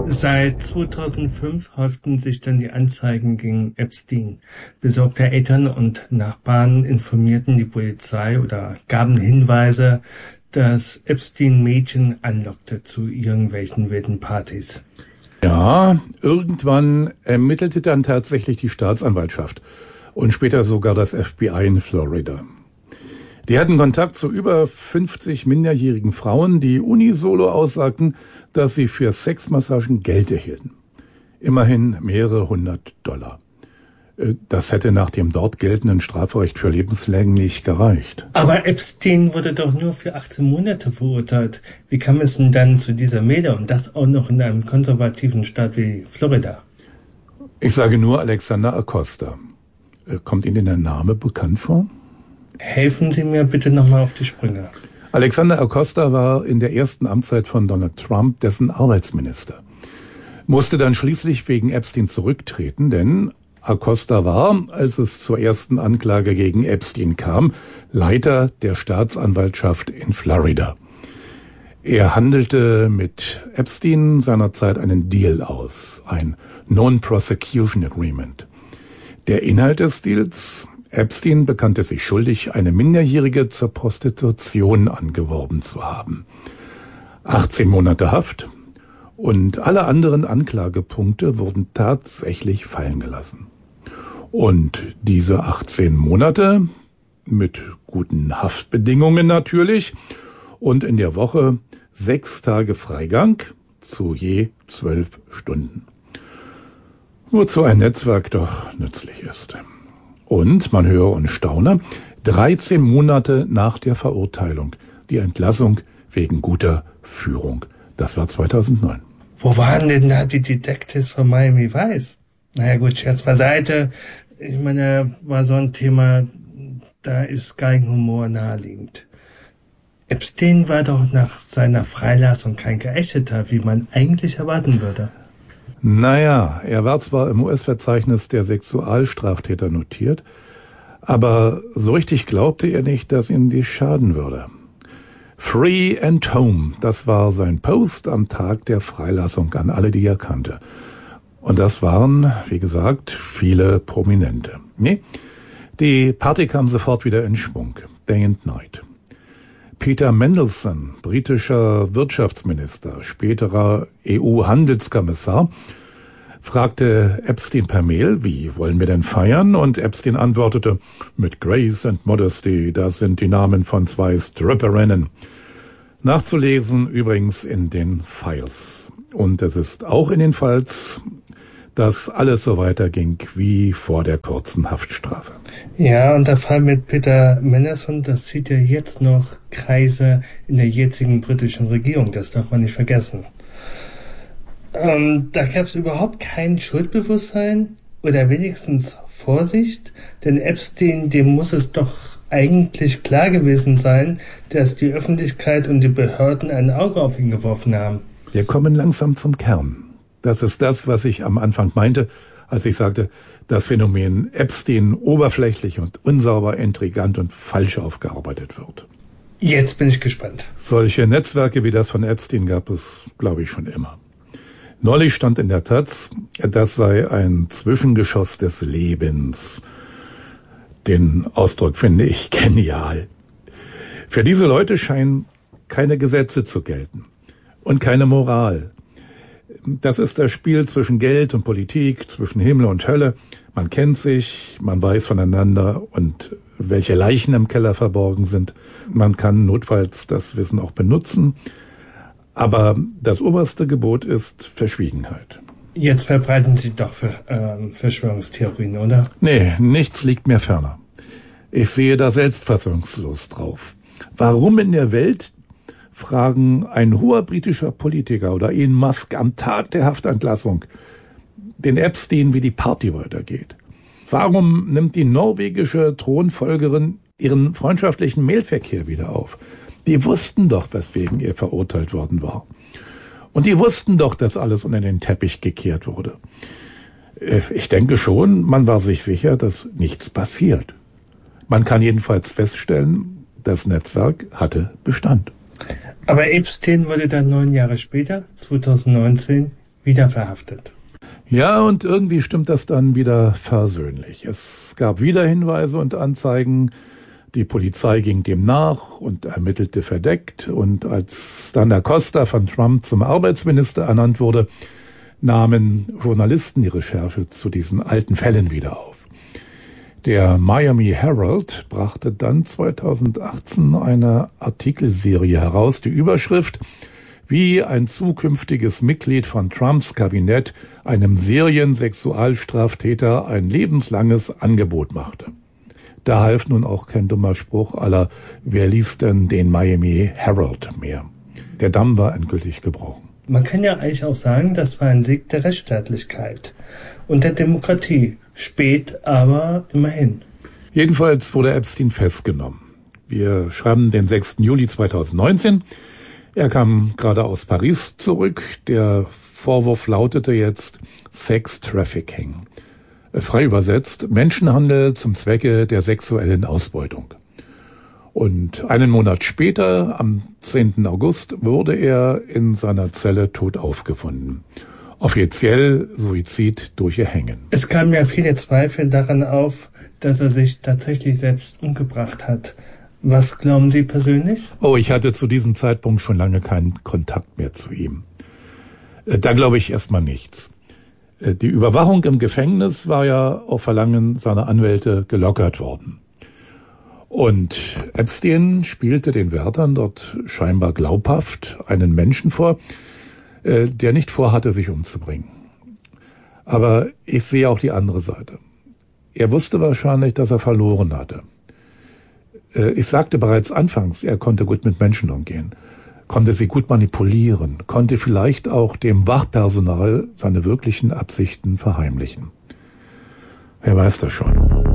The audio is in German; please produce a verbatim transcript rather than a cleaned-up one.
Seit zweitausendfünf häuften sich dann die Anzeigen gegen Epstein. Besorgte Eltern und Nachbarn informierten die Polizei oder gaben Hinweise, dass Epstein Mädchen anlockte zu irgendwelchen wilden Partys. Ja, irgendwann ermittelte dann tatsächlich die Staatsanwaltschaft und später sogar das F B I in Florida. Die hatten Kontakt zu über fünfzig minderjährigen Frauen, die unisono aussagten, dass sie für Sexmassagen Geld erhielten. Immerhin mehrere hundert Dollar. Das hätte nach dem dort geltenden Strafrecht für lebenslänglich gereicht. Aber Epstein wurde doch nur für achtzehn Monate verurteilt. Wie kam es denn dann zu dieser Milde und das auch noch in einem konservativen Staat wie Florida? Ich sage nur Alexander Acosta. Kommt Ihnen der Name bekannt vor? Helfen Sie mir bitte nochmal auf die Sprünge. Alexander Acosta war in der ersten Amtszeit von Donald Trump dessen Arbeitsminister. Musste dann schließlich wegen Epstein zurücktreten, denn Acosta war, als es zur ersten Anklage gegen Epstein kam, Leiter der Staatsanwaltschaft in Florida. Er handelte mit Epstein seinerzeit einen Deal aus, ein Non-Prosecution Agreement. Der Inhalt des Deals: Epstein bekannte sich schuldig, eine Minderjährige zur Prostitution angeworben zu haben. achtzehn Monate Haft und alle anderen Anklagepunkte wurden tatsächlich fallen gelassen. Und diese achtzehn Monate, mit guten Haftbedingungen natürlich, und in der Woche sechs Tage Freigang zu je zwölf Stunden. Wozu ein Netzwerk doch nützlich ist. Und, man höre und staune, dreizehn Monate nach der Verurteilung die Entlassung wegen guter Führung. Das war zweitausendneun. Wo waren denn da die Detectives von Miami Vice? Naja gut, Scherz beiseite. Ich meine, war so ein Thema, da ist Geigenhumor naheliegend. Epstein war doch nach seiner Freilassung kein Geächteter, wie man eigentlich erwarten würde. Naja, er war zwar im U S-Verzeichnis der Sexualstraftäter notiert, aber so richtig glaubte er nicht, dass ihm dies schaden würde. Free and home, das war sein Post am Tag der Freilassung an alle, die er kannte. Und das waren, wie gesagt, viele Prominente. Nee, die Party kam sofort wieder in Schwung. Day and night. Peter Mandelson, britischer Wirtschaftsminister, späterer E U-Handelskommissar, fragte Epstein per Mail, wie wollen wir denn feiern? Und Epstein antwortete, mit Grace and Modesty, das sind die Namen von zwei Stripperinnen. Nachzulesen übrigens in den Files. Und es ist auch in den Files, dass alles so weiterging wie vor der kurzen Haftstrafe. Ja, und der Fall mit Peter Mandelson, das zieht ja jetzt noch Kreise in der jetzigen britischen Regierung, das darf man nicht vergessen. Ähm, da gab es überhaupt kein Schuldbewusstsein oder wenigstens Vorsicht, denn Epstein, dem muss es doch eigentlich klar gewesen sein, dass die Öffentlichkeit und die Behörden ein Auge auf ihn geworfen haben. Wir kommen langsam zum Kern. Das ist das, was ich am Anfang meinte, als ich sagte, das Phänomen Epstein oberflächlich und unsauber, intrigant und falsch aufgearbeitet wird. Jetzt bin ich gespannt. Solche Netzwerke wie das von Epstein gab es, glaube ich, schon immer. Neulich stand in der Taz, das sei ein Zwischengeschoss des Lebens. Den Ausdruck finde ich genial. Für diese Leute scheinen keine Gesetze zu gelten und keine Moral. Das ist das Spiel zwischen Geld und Politik, zwischen Himmel und Hölle. Man kennt sich, man weiß voneinander und welche Leichen im Keller verborgen sind. Man kann notfalls das Wissen auch benutzen. Aber das oberste Gebot ist Verschwiegenheit. Jetzt verbreiten Sie doch für, äh, Verschwörungstheorien, oder? Nee, nichts liegt mir ferner. Ich sehe da selbst fassungslos drauf. Warum in der Welt fragen ein hoher britischer Politiker oder Elon Musk am Tag der Haftentlassung den Epstein, wie die Party weitergeht? Warum nimmt die norwegische Thronfolgerin ihren freundschaftlichen Mailverkehr wieder auf? Die wussten doch, weswegen er verurteilt worden war. Und die wussten doch, dass alles unter den Teppich gekehrt wurde. Ich denke schon, man war sich sicher, dass nichts passiert. Man kann jedenfalls feststellen, das Netzwerk hatte Bestand. Aber Epstein wurde dann neun Jahre später, zweitausendneunzehn, wieder verhaftet. Ja, und irgendwie stimmt das dann wieder versöhnlich. Es gab wieder Hinweise und Anzeigen. Die Polizei ging dem nach und ermittelte verdeckt. Und als dann Acosta von Trump zum Arbeitsminister ernannt wurde, nahmen Journalisten die Recherche zu diesen alten Fällen wieder auf. Der Miami Herald brachte dann zweitausendachtzehn eine Artikelserie heraus, die Überschrift: Wie ein zukünftiges Mitglied von Trumps Kabinett einem Seriensexualstraftäter ein lebenslanges Angebot machte. Da half nun auch kein dummer Spruch aller, wer liest denn den Miami Herald mehr? Der Damm war endgültig gebrochen. Man kann ja eigentlich auch sagen, das war ein Sieg der Rechtsstaatlichkeit und der Demokratie. Spät, aber immerhin. Jedenfalls wurde Epstein festgenommen. Wir schreiben den sechsten Juli zweitausendneunzehn. Er kam gerade aus Paris zurück. Der Vorwurf lautete jetzt Sex Trafficking. Frei übersetzt Menschenhandel zum Zwecke der sexuellen Ausbeutung. Und einen Monat später, am zehnten August, wurde er in seiner Zelle tot aufgefunden. Offiziell Suizid durch Erhängen. Es kamen ja viele Zweifel daran auf, dass er sich tatsächlich selbst umgebracht hat. Was glauben Sie persönlich? Oh, ich hatte zu diesem Zeitpunkt schon lange keinen Kontakt mehr zu ihm. Da glaube ich erstmal nichts. Die Überwachung im Gefängnis war ja auf Verlangen seiner Anwälte gelockert worden. Und Epstein spielte den Wärtern dort scheinbar glaubhaft einen Menschen vor, der nicht vorhatte, sich umzubringen. Aber ich sehe auch die andere Seite. Er wusste wahrscheinlich, dass er verloren hatte. Ich sagte bereits anfangs, er konnte gut mit Menschen umgehen, konnte sie gut manipulieren, konnte vielleicht auch dem Wachpersonal seine wirklichen Absichten verheimlichen. Wer weiß das schon.